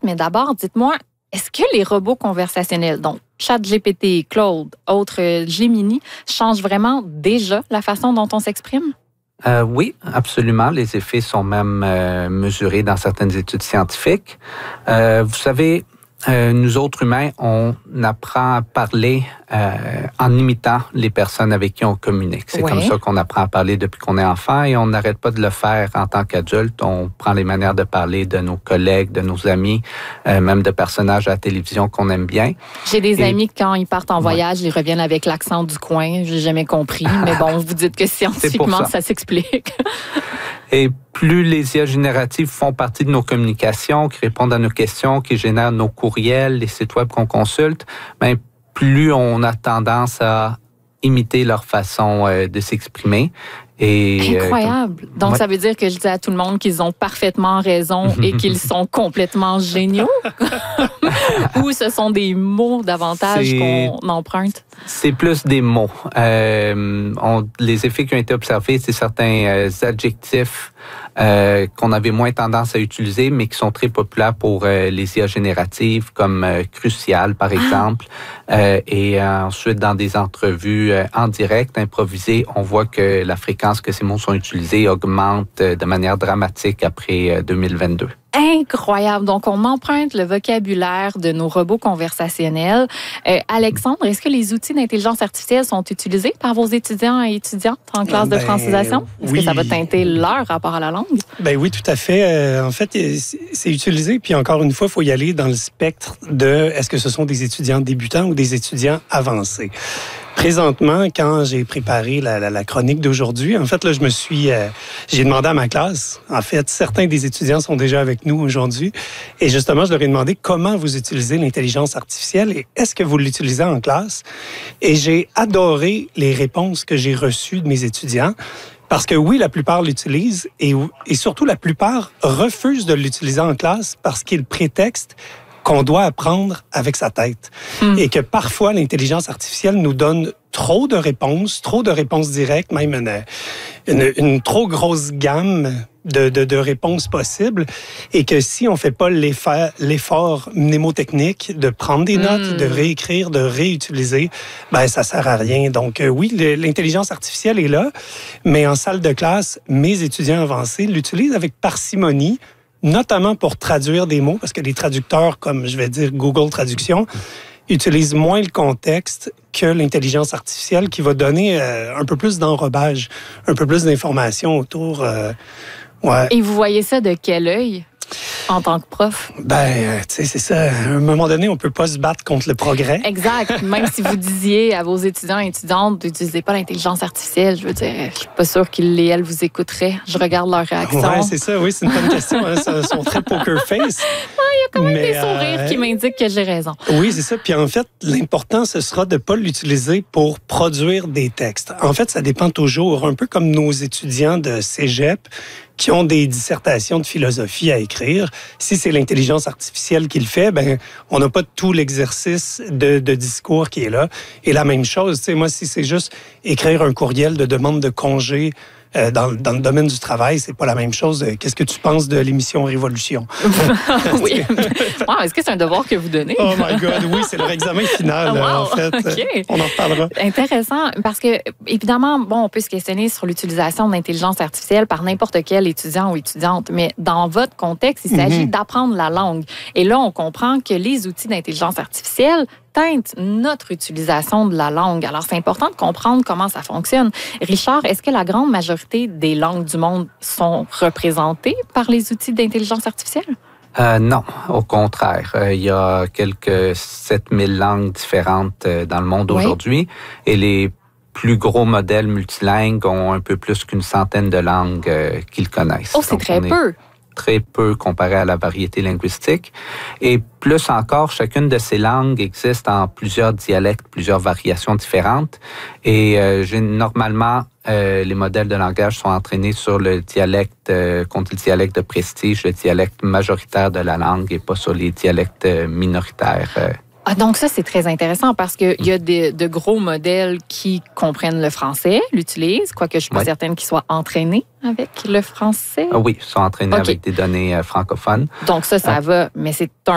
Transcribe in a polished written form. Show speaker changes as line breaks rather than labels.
mais d'abord, dites-moi, est-ce que les robots conversationnels, donc ChatGPT, Claude, autres Gemini, changent vraiment déjà la façon dont on s'exprime?
Oui, absolument. Les effets sont même mesurés dans certaines études scientifiques. Vous savez, nous autres humains, on apprend à parler en imitant les personnes avec qui on communique. C'est comme ça qu'on apprend à parler depuis qu'on est enfant et on n'arrête pas de le faire en tant qu'adulte. On prend les manières de parler de nos collègues, de nos amis, même de personnages à la télévision qu'on aime bien.
J'ai des amis qui, quand ils partent en voyage, ils reviennent avec l'accent du coin. J'ai jamais compris, mais bon, vous dites que scientifiquement, ça s'explique.
Et plus les IA génératives font partie de nos communications, qui répondent à nos questions, qui génèrent nos courriels, les sites web qu'on consulte, bien, plus on a tendance à imiter leur façon de s'exprimer. Et,
incroyable. Donc, ça veut dire que je dis à tout le monde qu'ils ont parfaitement raison et qu'ils sont complètement géniaux? Ou ce sont des mots davantage qu'on emprunte?
C'est plus des mots. Les effets qui ont été observés, c'est certains adjectifs qu'on avait moins tendance à utiliser, mais qui sont très populaires pour les IA génératives, comme crucial, par exemple. Et ensuite, dans des entrevues en direct, improvisées, on voit que la fréquence que ces mots sont utilisés augmente de manière dramatique après 2022.
Incroyable. Donc, on emprunte le vocabulaire de nos robots conversationnels. Alexandre, est-ce que les outils d'intelligence artificielle sont utilisés par vos étudiants et étudiantes en classe de francisation? Est-ce que ça va teinter leur rapport à la langue?
Ben oui, tout à fait. En fait, c'est utilisé. Puis encore une fois, il faut y aller dans le spectre de est-ce que ce sont des étudiants débutants ou des étudiants avancés. Présentement, quand j'ai préparé la chronique d'aujourd'hui, en fait, là, j'ai demandé à ma classe. En fait, certains des étudiants sont déjà avec nous aujourd'hui. Et justement, je leur ai demandé comment vous utilisez l'intelligence artificielle et est-ce que vous l'utilisez en classe? Et j'ai adoré les réponses que j'ai reçues de mes étudiants. Parce que oui, la plupart l'utilisent et surtout la plupart refusent de l'utiliser en classe parce qu'ils prétextent qu'on doit apprendre avec sa tête. Et que parfois, l'intelligence artificielle nous donne trop de réponses directes, même une trop grosse gamme de réponses possibles, et que si on ne fait pas l'effort mnémotechnique de prendre des notes, de réécrire, de réutiliser, ben ça sert à rien. Donc oui, l'intelligence artificielle est là, mais en salle de classe, mes étudiants avancés l'utilisent avec parcimonie, notamment pour traduire des mots, parce que les traducteurs, comme je vais dire Google Traduction, utilisent moins le contexte que l'intelligence artificielle qui va donner un peu plus d'enrobage, un peu plus d'informations autour.
Et vous voyez ça de quel œil en tant que prof?
Ben, tu sais, c'est ça. À un moment donné, on peut pas se battre contre le progrès.
Exact. Même si vous disiez à vos étudiants et étudiantes d'utiliser pas l'intelligence artificielle, je veux dire, je suis pas sûre qu'ils et elles vous écouteraient. Je regarde leur réaction.
Oui, c'est ça. Oui, c'est une bonne question. Hein. Ils sont très poker face.
Il y a quand même des sourires qui m'indiquent que j'ai raison.
Oui, c'est ça. Puis en fait, l'important, ce sera de pas l'utiliser pour produire des textes. En fait, ça dépend toujours. Un peu comme nos étudiants de cégep qui ont des dissertations de philosophie à écrire. Si c'est l'intelligence artificielle qui le fait, ben on n'a pas tout l'exercice de discours qui est là. Et la même chose, tu sais, moi, si c'est juste écrire un courriel de demande de congé dans le domaine du travail, c'est pas la même chose. Qu'est-ce que tu penses de l'émission Révolution?
Oui. Wow, est-ce que c'est un devoir que vous donnez?
Oh my God, oui, c'est leur examen final, en fait.
Okay.
On en reparlera.
Intéressant, parce que, évidemment, bon, on peut se questionner sur l'utilisation de l'intelligence artificielle par n'importe quel étudiant ou étudiante, mais dans votre contexte, il s'agit d'apprendre la langue. Et là, on comprend que les outils d'intelligence artificielle teintent notre utilisation de la langue. Alors, c'est important de comprendre comment ça fonctionne. Richard, est-ce que la grande majorité des langues du monde sont représentées par les outils d'intelligence artificielle?
Non, au contraire. Il y a quelques 7000 langues différentes dans le monde aujourd'hui et les plus gros modèles multilingues ont un peu plus qu'une centaine de langues qu'ils connaissent.
Oh, c'est très peu!
Très peu comparé à la variété linguistique. Et plus encore, chacune de ces langues existe en plusieurs dialectes, plusieurs variations différentes. Et normalement, les modèles de langage sont entraînés sur le dialecte, contre le dialecte de prestige, le dialecte majoritaire de la langue et pas sur les dialectes minoritaires.
Donc ça, c'est très intéressant parce qu'il y a de gros modèles qui comprennent le français, l'utilisent, quoique je ne suis pas certaine qu'ils soient entraînés avec le français.
Oui, ils sont entraînés avec des données francophones.
Donc ça va, mais c'est un